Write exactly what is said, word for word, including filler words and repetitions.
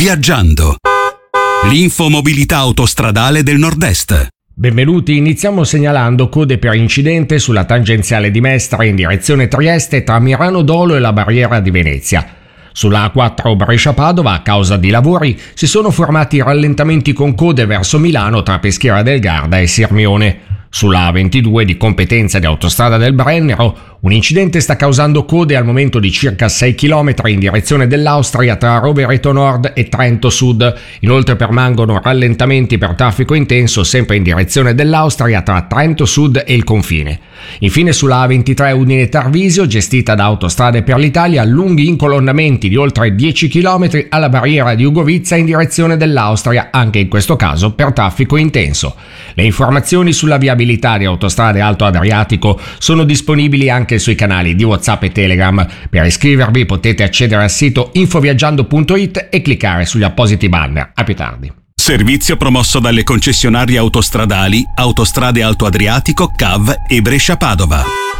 Viaggiando. L'infomobilità autostradale del Nord-Est. Benvenuti, iniziamo segnalando code per incidente sulla tangenziale di Mestre in direzione Trieste tra Mirano Dolo e la barriera di Venezia. Sulla A quattro Brescia-Padova, a causa di lavori, si sono formati rallentamenti con code verso Milano tra Peschiera del Garda e Sirmione. Sulla A ventidue, di competenza di Autostrada del Brennero, un incidente sta causando code al momento di circa sei chilometri in direzione dell'Austria tra Rovereto Nord e Trento Sud. Inoltre permangono rallentamenti per traffico intenso sempre in direzione dell'Austria tra Trento Sud e il confine. Infine sulla A ventitré Udine Tarvisio, gestita da Autostrade per l'Italia, lunghi incolonnamenti di oltre dieci chilometri alla barriera di Ugovizza in direzione dell'Austria, anche in questo caso per traffico intenso. Le informazioni sulla viabilità di Autostrade Alto Adriatico sono disponibili anche sui canali di WhatsApp e Telegram. Per iscrivervi potete accedere al sito infoviaggiando punto it e cliccare sugli appositi banner. A più tardi. Servizio promosso dalle concessionarie autostradali Autostrade Alto Adriatico, C A V e Brescia Padova.